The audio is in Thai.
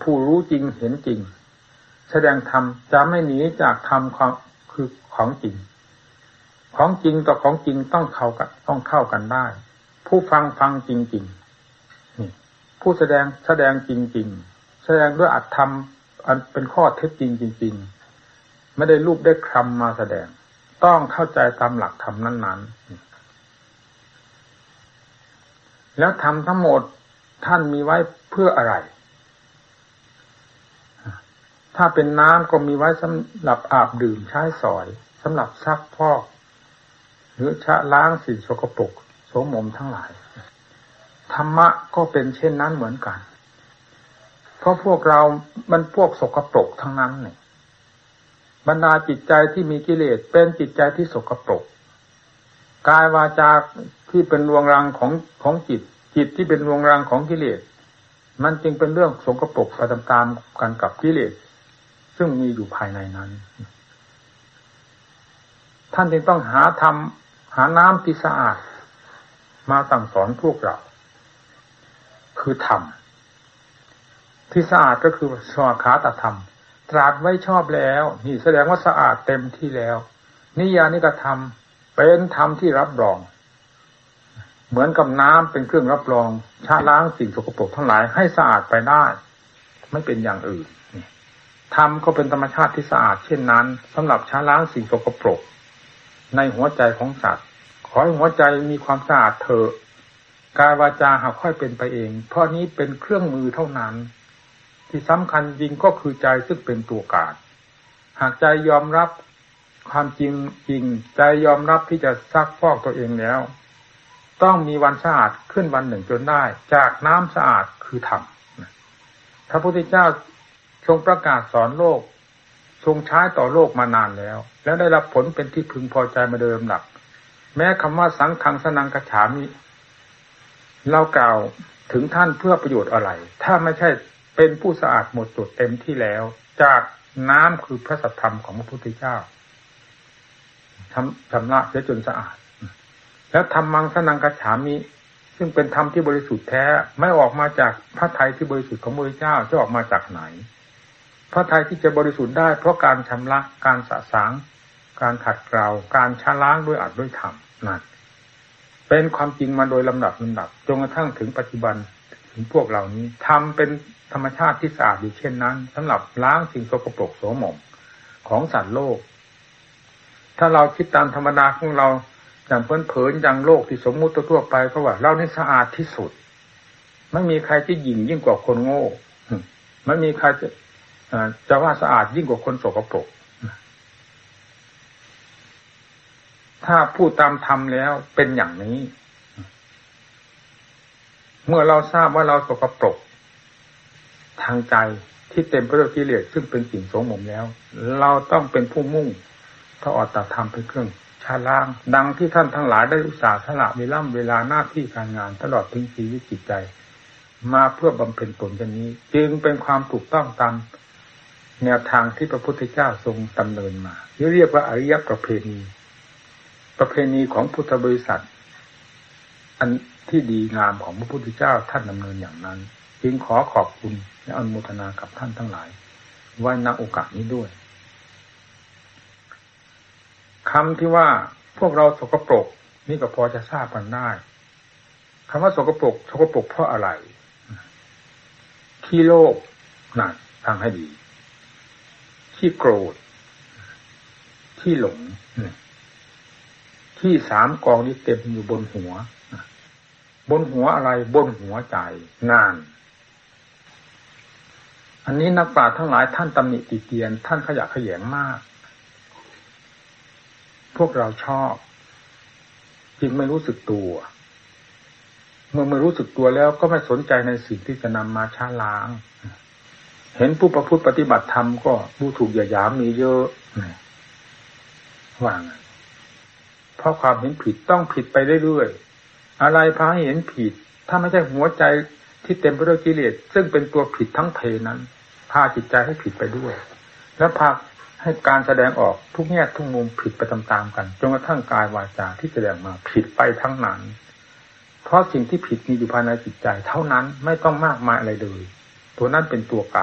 ผู้รู้จริงเห็นจริงแสดงธรรมจะไม่หนีจากธรรมคือของจริงของจริงต่อของจริงต้องเข้ากันได้ผู้ฟังจริงๆนี่ผู้แสดงจริงๆแสดงด้วยอัตธรรมอันเป็นข้อเท็จจริงจริงๆไม่ได้รูปได้คำมาแสดงต้องเข้าใจตามหลักธรรมนั้นๆแล้วธรรมทั้งหมดท่านมีไว้เพื่ออะไรถ้าเป็นน้ำก็มีไว้สำหรับอาบดื่มใช้สอยสำหรับซักพอกหรือชะล้างสิ่งสกปรกโสมมทั้งหลายธรรมะก็เป็นเช่นนั้นเหมือนกันเพราะพวกเรามันพวกสกปรกทั้งนั้นเนี่ยบรรดาจิตใจที่มีกิเลสเป็นจิตใจที่สกปรกกายวาจาที่เป็นรวงรังของจิตที่เป็นรวงรังของกิเลสมันจึงเป็นเรื่องสกปรกไปตามๆกันกับกิเลสซึ่งมีอยู่ภายในนั้นท่านจึงต้องหาน้ำที่สะอาดมาสั่งสอนพวกเราคือธรรมที่สะอาดก็คือสวากขาตธรรมตรัสไว้ชอบแล้วนี่แสดงว่าสะอาดเต็มที่แล้วนิยานิกธรรมเป็นธรรมที่รับรองเหมือนกับน้ำเป็นเครื่องรับรองชะล้างสิ่งสกปรกทั้งหลายให้สะอาดไปได้ไม่เป็นอย่างอื่นธรรมก็เป็นธรรมชาติที่สะอาดเช่นนั้นสำหรับชะล้างสิ่งสกปรกในหัวใจของสัตว์ขอให้หัวใจมีความสะอาดเถอะกายวาจาหากค่อยเป็นไปเองเพราะนี้เป็นเครื่องมือเท่านั้นที่สำคัญจริงก็คือใจซึ่งเป็นตัวการหากใจยอมรับความจริงใจยอมรับที่จะซักฟอกตัวเองแล้วต้องมีวันสะอาดขึ้นวันหนึ่งจนได้จากน้ำสะอาดคือธรรมพระพุทธเจ้าทรงประกาศสอนโลกทรงใช้ต่อโลกมานานแล้วได้รับผลเป็นที่พึงพอใจมาโดยลำดับแม้คำว่าสังฆังสนังกัจฉามิเรากล่าวถึงท่านเพื่อประโยชน์อะไรถ้าไม่ใช่เป็นผู้สะอาดหมดจดเต็มที่แล้วจากน้ำคือพระสัทธรรมของพระพุทธเจ้าชำระเสียจนสะอาดแล้วธรรมังสนังกัจฉามิซึ่งเป็นธรรมที่บริสุทธิ์แท้ไม่ออกมาจากพระทัยที่บริสุทธิ์ของพระพุทธเจ้าจะออกมาจากไหนพระทัยที่จะบริสุทธิ์ได้เพราะการชำระการสะสางการขัดเกลาการชะล้างด้วยอัดด้วยธรรมนั่นเป็นความจริงมาโดยลำดับจนกระทั่งถึงปัจจุบันถึงพวกเหล่านี้ทำเป็นธรรมชาติที่สะอาดอยู่เช่นนั้นสำหรับล้างสิ่งสกปรกโสมมของสัตว์โลกถ้าเราคิดตามธรรมดาของเราอย่างเผินๆอย่างโลกที่สมมุติทั่วไปเพราะว่าเรานี่สะอาดที่สุดไม่มีใครที่ยิ่งกว่าคนโง่ไม่มีใครจะว่าสะอาดยิ่งกว่าคนสกปรกถ้าพูดตามธรรมแล้วเป็นอย่างนี้เมื่อเราทราบว่าเราสกปรกทางใจที่เต็มไปด้วยกิเลสซึ่งเป็นสิ่งโสมมแล้วเราต้องเป็นผู้มุ่งถ้าอดตธรรมเป็นเครื่องชะล้างดังที่ท่านทั้งหลายได้อุตส่าห์สละเวลาหน้าที่การงานตลอดถึงชีวิตจิตใจมาเพื่อบำเพ็ญตนอย่างนี้จึงเป็นความถูกต้องตามแนวทางที่พระพุทธเจ้าทรงดำเนินมาที่เรียกว่าอริยประเพณีของพุทธบริษัทอันที่ดีงามของพระพุทธเจ้าท่านดำเนินอย่างนั้นจึงขอขอบคุณและอนุโมทนากับท่านทั้งหลายไว้ณโอกาสนี้ด้วยคำที่ว่าพวกเราสกปรกนี่ก็พอจะทราบกันได้คำว่าสกปรกเพราะอะไรขี้โลภนั่นฟังให้ดีขี้โกรธขี้หลงขี้สามกองนี้เต็มอยู่บนหัวอะไรบนหัวใจนานอันนี้นักปราชญ์ทั้งหลายท่านตำหนิติเตียนท่านขยะแขยงมากพวกเราชอบจึงไม่รู้สึกตัวเมื่อไม่รู้สึกตัวแล้วก็ไม่สนใจในสิ่งที่จะนำมาชะล้างเห็นผู้ประพฤติปฏิบัติธรรมก็ดูถูกเหยียดหยามมีเยอะว่าไงเพราะความเห็นผิดต้องผิดไปเรื่อยๆอะไรพาให้เห็นผิดถ้าไม่ใช่หัวใจที่เต็มไปด้วยกิเลสซึ่งเป็นตัวผิดทั้งเพนั้นพาจิตใจให้ผิดไปด้วยและพาให้การแสดงออกทุกแง่ทุกมุมผิดไปตามๆกันจนกระทั่งกายวาจาที่แสดงมาผิดไปทั้งนั้นเพราะสิ่งที่ผิดมีอยู่ภายในจิตใจเท่านั้นไม่ต้องมากมายอะไรเลยตัวนั้นเป็นตัวกลาง